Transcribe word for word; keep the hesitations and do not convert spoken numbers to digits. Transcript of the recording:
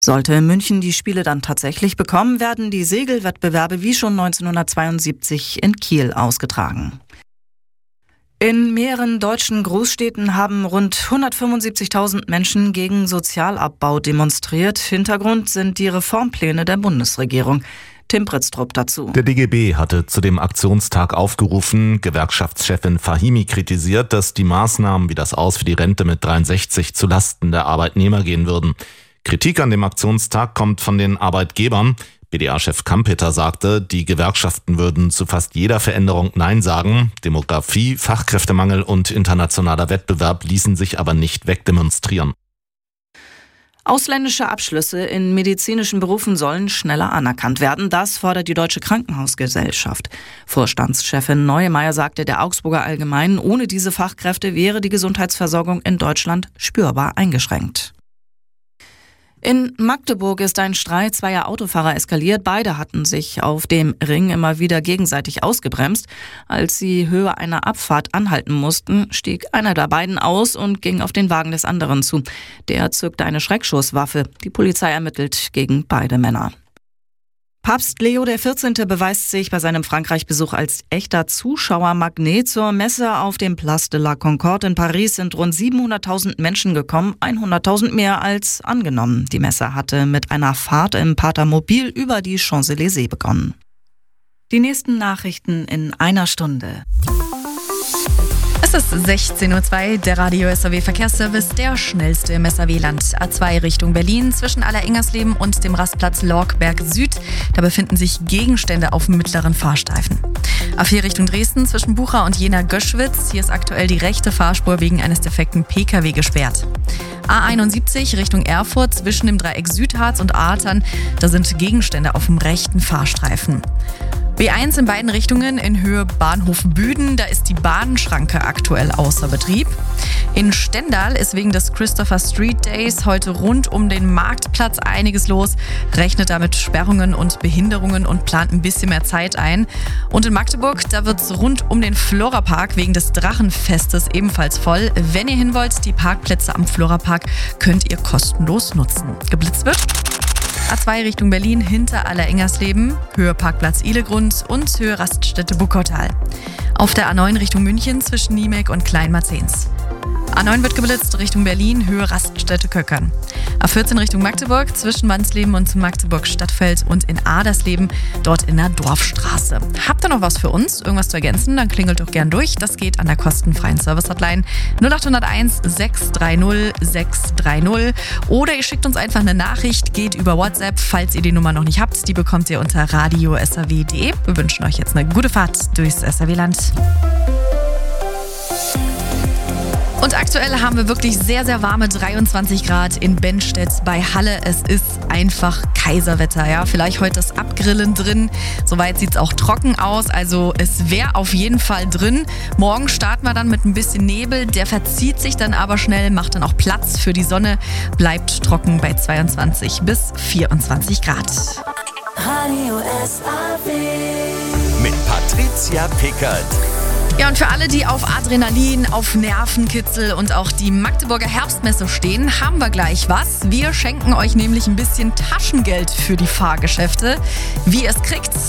Sollte München die Spiele dann tatsächlich bekommen, werden die Segelwettbewerbe wie schon neunzehnhundertzweiundsiebzig in Kiel ausgetragen. In mehreren deutschen Großstädten haben rund hundertfünfundsiebzigtausend Menschen gegen Sozialabbau demonstriert. Hintergrund sind die Reformpläne der Bundesregierung. Tim Britztrup dazu. Der D G B hatte zu dem Aktionstag aufgerufen. Gewerkschaftschefin Fahimi kritisiert, dass die Maßnahmen wie das Aus für die Rente mit dreiundsechzig zu Lasten der Arbeitnehmer gehen würden. Kritik an dem Aktionstag kommt von den Arbeitgebern. B D A-Chef Kampeter sagte, die Gewerkschaften würden zu fast jeder Veränderung Nein sagen. Demografie, Fachkräftemangel und internationaler Wettbewerb ließen sich aber nicht wegdemonstrieren. Ausländische Abschlüsse in medizinischen Berufen sollen schneller anerkannt werden. Das fordert die Deutsche Krankenhausgesellschaft. Vorstandschefin Neumeyer sagte der Augsburger Allgemeinen, ohne diese Fachkräfte wäre die Gesundheitsversorgung in Deutschland spürbar eingeschränkt. In Magdeburg ist ein Streit zweier Autofahrer eskaliert. Beide hatten sich auf dem Ring immer wieder gegenseitig ausgebremst. Als sie Höhe einer Abfahrt anhalten mussten, stieg einer der beiden aus und ging auf den Wagen des anderen zu. Der zückte eine Schreckschusswaffe. Die Polizei ermittelt gegen beide Männer. Papst Leo der vierzehnte beweist sich bei seinem Frankreich-Besuch als echter Zuschauermagnet. Zur Messe auf dem Place de la Concorde in Paris sind rund siebenhunderttausend Menschen gekommen, hunderttausend mehr als angenommen. Die Messe hatte mit einer Fahrt im Patermobil über die Champs-Élysées begonnen. Die nächsten Nachrichten in einer Stunde. Es ist sechzehn Uhr zwei, der Radio S R W Verkehrsservice, der schnellste im S R W-Land. A zwei Richtung Berlin zwischen Allerengersleben und dem Rastplatz Lorckberg Süd. Da befinden sich Gegenstände auf dem mittleren Fahrstreifen. A vier Richtung Dresden zwischen Bucha und Jena-Göschwitz. Hier ist aktuell die rechte Fahrspur wegen eines defekten P K W gesperrt. A einundsiebzig Richtung Erfurt zwischen dem Dreieck Südharz und Artern. Da sind Gegenstände auf dem rechten Fahrstreifen. B eins in beiden Richtungen in Höhe Bahnhof Büden, da ist die Bahnschranke aktuell außer Betrieb. In Stendal ist wegen des Christopher Street Days heute rund um den Marktplatz einiges los, rechnet damit Sperrungen und Behinderungen und plant ein bisschen mehr Zeit ein. Und in Magdeburg, da wird es rund um den Florapark wegen des Drachenfestes ebenfalls voll. Wenn ihr hin wollt, die Parkplätze am Florapark könnt ihr kostenlos nutzen. Geblitzt wird A zwei Richtung Berlin hinter Allerengersleben, Höhe Parkplatz Ihlegrund und Höhe Raststätte Buckautal. Auf der A neun Richtung München zwischen Niemek und Kleinmarzens. A neun wird geblitzt Richtung Berlin, Höhe Raststätte Köckern. A vierzehn Richtung Magdeburg zwischen Mannsleben und Magdeburg Stadtfeld und in Adersleben, dort in der Dorfstraße. Habt ihr noch was für uns, irgendwas zu ergänzen, dann klingelt doch gern durch. Das geht an der kostenfreien Service-Hotline null acht null eins sechs drei null sechs drei null oder ihr schickt uns einfach eine Nachricht, geht über WhatsApp, falls ihr die Nummer noch nicht habt. Die bekommt ihr unter radio s r w punkt d e. Wir wünschen euch jetzt eine gute Fahrt durchs S R W-Land. Und aktuell haben wir wirklich sehr, sehr warme dreiundzwanzig Grad in Bennstedt bei Halle. Es ist einfach Kaiserwetter, ja. Vielleicht heute das Abgrillen drin. Soweit sieht es auch trocken aus. Also es wäre auf jeden Fall drin. Morgen starten wir dann mit ein bisschen Nebel. Der verzieht sich dann aber schnell, macht dann auch Platz für die Sonne. Bleibt trocken bei zweiundzwanzig bis vierundzwanzig Grad. Radio S R W mit Patricia Pickert. Ja, und für alle, die auf Adrenalin, auf Nervenkitzel und auch die Magdeburger Herbstmesse stehen, haben wir gleich was. Wir schenken euch nämlich ein bisschen Taschengeld für die Fahrgeschäfte. Wie ihr es kriegt,